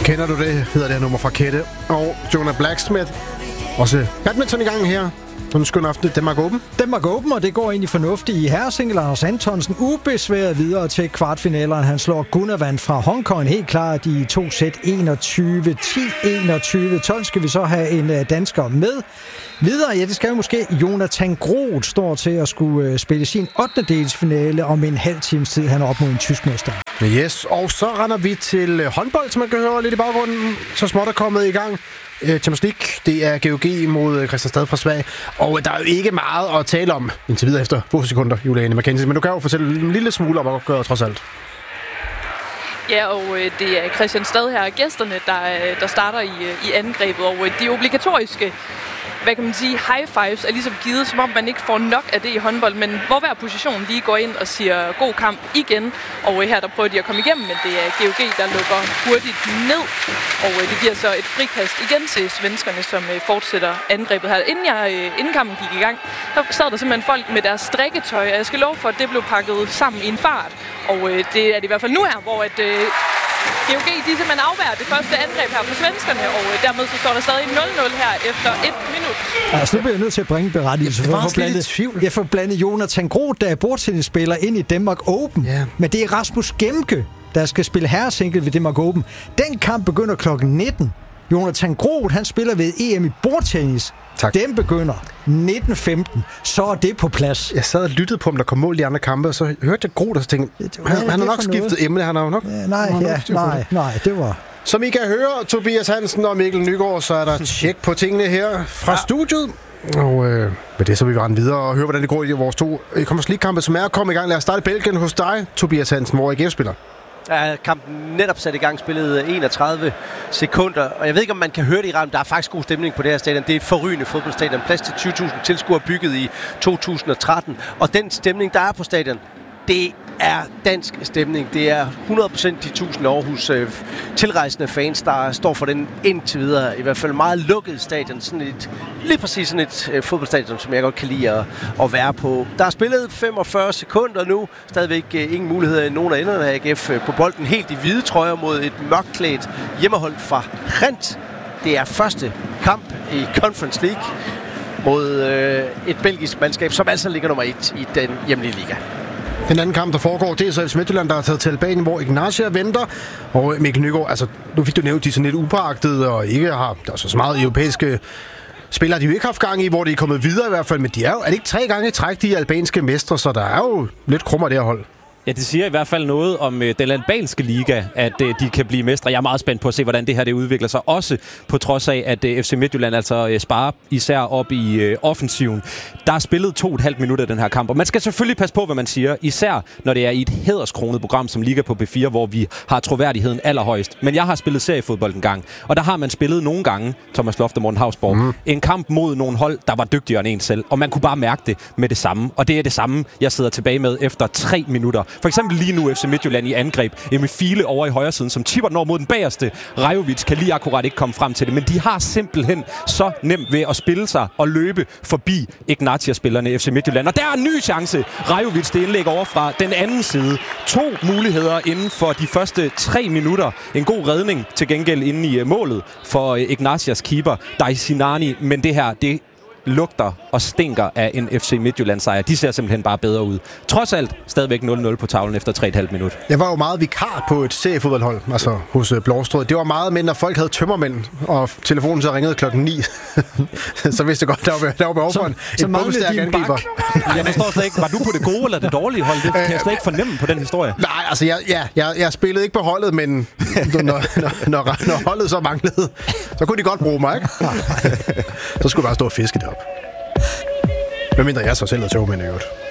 Kender du det, hedder det her nummer fra Kette og Jonah Blacksmith. Også badminton i gang her. En skøn aften. Danmark Open. Danmark Open, og det går egentlig fornuftigt i herresingle. Anders Antonsen ubesværet videre til kvartfinalerne. Han slår Gunnarsson fra Hongkong helt klart i 2 sæt 21-10, 21-12. Skal vi så have en dansker med videre? Ja, det skal jo måske. Jonathan Groth står til at skulle spille sin 8. delsfinale om en halv times tid. Han er op mod en tysk modstander. Yes, og så render vi til håndbold, som man kan høre lidt i baggrunden. Så småt er kommet i gang. Champions League, det er GOG mod Kristianstad fra Sverige. Og der er jo ikke meget at tale om indtil videre efter få sekunder, Juliane Mackenzie. Men du kan jo fortælle en lille smule om at gøre trods alt. Ja, og det er Kristianstad her, gæsterne, der starter i angrebet. Og de obligatoriske, hvad kan man sige, high fives er ligesom givet, som om man ikke får nok af det i håndbold, men hvor hver position lige går ind og siger god kamp igen. Og her der prøver de at komme igennem, men det er GOG, der lukker hurtigt ned. Og det giver så et frikast igen til svenskerne, som fortsætter angrebet her. Inden kampen gik i gang, der sad der simpelthen folk med deres strikketøj, og jeg skal love for, at det blev pakket sammen i en fart. Og det er det i hvert fald nu her, hvor GOG, de simpelthen afværger det første angreb her på svenskerne, og dermed så står der stadig 0-0 her efter 1 minut. Altså, nu bliver jeg nødt til at bringe berettigelse Jeg får blandet Jonathan Groth, der er bordtennisspiller, ind i Danmark Open. Yeah. Men det er Rasmus Gemke, der skal spille herresingle ved Danmark Open. Den kamp begynder kl. 19. Jonathan Groth, han spiller ved EM i bordtennis. Tak. Den begynder 19:15. Så er det på plads. Jeg sad og lyttede på, om der kom mål i de andre kampe, og så hørte jeg Groth, og så tænkte han har nok skiftet emne. Han har jo nok... Nej, det var... Som I kan høre, Tobias Hansen og Mikkel Nygaard, så er der tjek på tingene her fra studiet. Og med det så vil vi rende videre og høre, hvordan det går i vores 2 Champions League-kampe, som er kommet i gang. Lad os starte Belgien hos dig, Tobias Hansen, hvor AGF spiller. Ja, kampen netop sat i gang, spillet 31 sekunder, og jeg ved ikke, om man kan høre det i rammen. Der er faktisk god stemning på det her stadion. Det er et forrygende fodboldstadion. Plads til 20.000 tilskuere bygget i 2013, og den stemning, der er på stadion, det er dansk stemning. Det er 100% de 1000 Aarhus tilrejsende fans, der står for den indtil videre. I hvert fald meget lukket stadion. Lige præcis sådan et fodboldstadion, som jeg godt kan lide at være på. Der er spillet 45 sekunder nu. Stadigvæk ingen muligheder i nogen af enderne af AGF på bolden. Helt i hvide trøjer mod et mørkklædt hjemmehold fra Gent. Det er første kamp i Conference League mod et belgisk mandskab, som altså ligger nummer 1 i den hjemlige liga. Den anden kamp, der foregår, det er så FC Midtjylland, der er taget til Albanien, hvor Ignacia venter. Og Mikkel Nygaard, altså nu fik du nævnt, de er sådan lidt upåagtede og ikke har... Der er så meget europæiske spillere, de jo ikke haft gang i, hvor de er kommet videre i hvert fald. Men de er jo... Er det ikke 3 gange i træk, de albanske mestre, så der er jo lidt krummer det her hold. Ja, det siger i hvert fald noget om den albanske liga, at de kan blive mestre. Jeg er meget spændt på at se, hvordan det her det udvikler sig. Også på trods af, at FC Midtjylland altså sparer især op i offensiven. Der er spillet 2,5 minutter af den her kamp, og man skal selvfølgelig passe på, hvad man siger. Især når det er i et hæderskronet program som Liga på B4, hvor vi har troværdigheden allerhøjst. Men jeg har spillet seriefodbold en gang, og der har man spillet nogle gange, Thomas Loft og Morten Hausborg, en kamp mod nogle hold, der var dygtigere end en selv. Og man kunne bare mærke det med det samme. Og det er det samme, jeg sidder tilbage med efter 3 minutter. For eksempel lige nu FC Midtjylland i angreb. Emil Fiele over i højre siden, som tipper den over mod den bagerste. Rajovic kan lige akkurat ikke komme frem til det, men de har simpelthen så nemt ved at spille sig og løbe forbi Ignatia-spillerne i FC Midtjylland. Og der er en ny chance. Rajovic, det indlæg over fra den anden side. 2 muligheder inden for de første 3 minutter. En god redning til gengæld inde i målet for Ignatias keeper, Daisinani. Men det her, det lugter og stinker af en FC Midtjylland sejr. De ser simpelthen bare bedre ud. Trods alt stadigvæk 0-0 på tavlen efter 3,5 minut. Jeg var jo meget vikar på et seriefodboldhold, altså hos Blåstrød. Det var meget mindre, folk havde tømmermænd, og telefonen så ringede klokken 9. Så vidste jeg godt, der var behov for en bomstærk angriber. Jeg forstår slet ikke, var du på det gode eller det dårlige hold? Det kan jeg slet ikke fornemme på den historie. Nej, altså jeg spillede ikke på holdet, men når holdet så manglede, så kunne de godt bruge mig, ikke? Så skulle jeg bare stå og fiske det op. Hvad mindre jeg så selv havde tømmermænd i øvrigt.